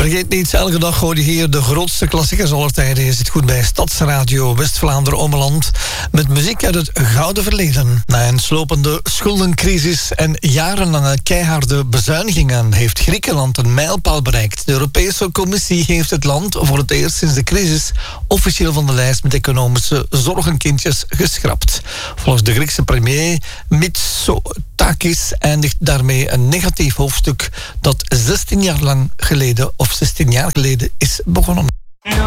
Vergeet niet, elke dag hoor je hier de grootste klassiekers aller tijden. Je zit goed bij Stadsradio West-Vlaanderen-Ommeland met muziek uit het gouden verleden. Na een slopende schuldencrisis en jarenlange keiharde bezuinigingen heeft Griekenland een mijlpaal bereikt. De Europese Commissie heeft het land voor het eerst sinds de crisis officieel van de lijst met economische zorgenkindjes geschrapt. Volgens de Griekse premier Mitsotakis eindigt daarmee een negatief hoofdstuk dat 16 jaar geleden is begonnen.